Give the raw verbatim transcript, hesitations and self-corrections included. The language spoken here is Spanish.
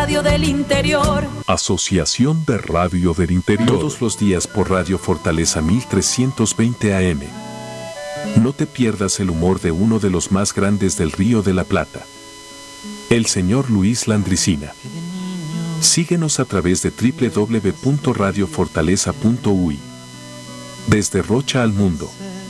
radio del interior. Asociación de Radio del Interior. Todos los días por Radio Fortaleza mil trescientos veinte A M. No te pierdas el humor de uno de los más grandes del Río de la Plata, el señor Luis Landricina. Síguenos a través de doble u doble u doble u punto radio fortaleza punto u i. Desde Rocha al mundo.